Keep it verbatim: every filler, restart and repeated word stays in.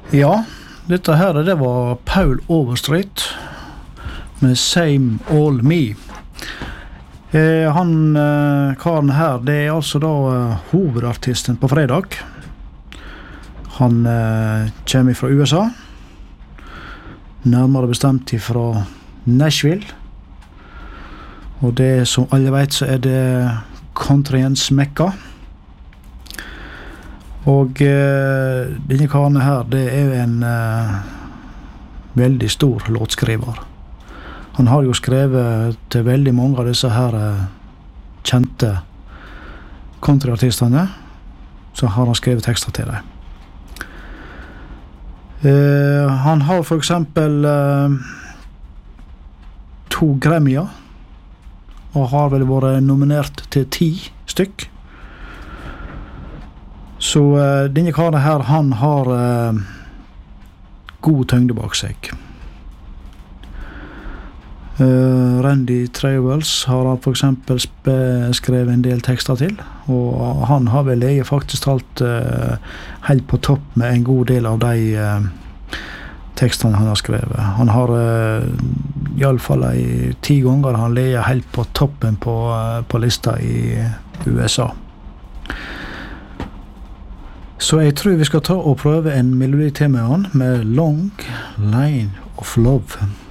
Ja, dette her det var Paul Overstreet med Same All Me. Eh, han, eh, karen her, det er altså da eh, hovedartisten på fredag. Han eh, kommer fra U S A, nærmere bestemt fra Nashville. Og det som alle vet så er det countryens mekka. Og eh, denne karen her, det er en eh, veldig stor låtskriver. Han har jo skrevet til veldig mange av disse her eh, kjente countryartistene, så har han skrevet tekster til dem. Eh, han har for eksempel eh, to Grammyer, og har vel vært nominert til ti stykk. Så uh, denne karen her, han har uh, god tyngde bak seg. Uh, Randy Travels har han for eksempel skrevet en del tekster til, og han har vel jeg faktisk talt uh, helt på topp med en god del av de uh, tekstene han har skrevet. Han har uh, i alle fall i ti ganger han leger helt på toppen på, uh, på lista i U S A. Så jeg tror vi skal ta og prøve en melodi til med han, med Long Line of Love.